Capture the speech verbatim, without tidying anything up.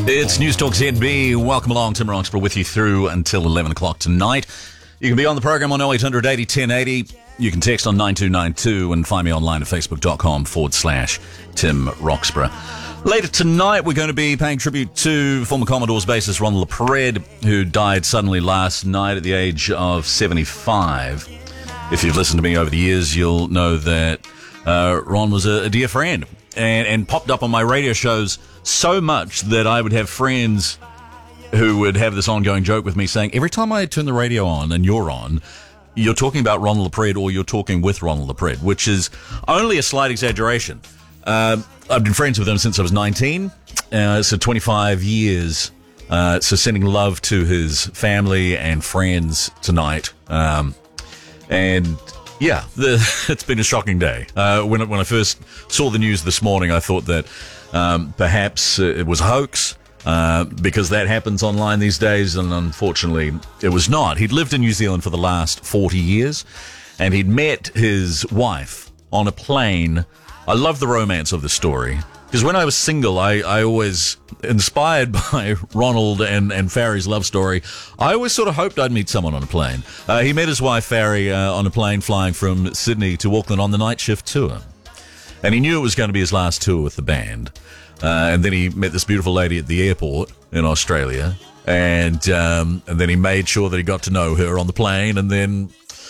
It's News Talk Z B. Welcome along. Tim Roxburgh with you through until eleven o'clock tonight. You can be on the program on oh eight hundred eighty ten eighty. You can text on nine two nine two and find me online at facebook.com forward slash Tim Roxburgh. Later tonight, we're going to be paying tribute to former Commodores bassist Ron LaPred, who died suddenly last night at the age of seventy-five. If you've listened to me over the years, you'll know that uh, Ron was a, a dear friend and, and popped up on my radio shows so much that I would have friends who would have this ongoing joke with me saying, every time I turn the radio on and you're on, you're talking about Ronald LaPred or you're talking with Ronald LaPred, which is only a slight exaggeration. Uh, I've been friends with him since I was nineteen, uh, so twenty-five years. Uh, so sending love to his family and friends tonight. Um, and yeah, the, it's been a shocking day. Uh, when, when I first saw the news this morning, I thought that um, perhaps it was a hoax. Uh, because that happens online these days, and unfortunately it was not. He'd lived in New Zealand for the last forty years, and he'd met his wife on a plane. I love the romance of the story, because when I was single, I, I always, inspired by Ronald and, and Farry's love story, I always sort of hoped I'd meet someone on a plane. Uh, he met his wife, Farry, uh, on a plane flying from Sydney to Auckland on the night shift tour. And he knew it was going to be his last tour with the band. Uh, and then he met this beautiful lady at the airport in Australia, and um, and then he made sure that he got to know her on the plane, and then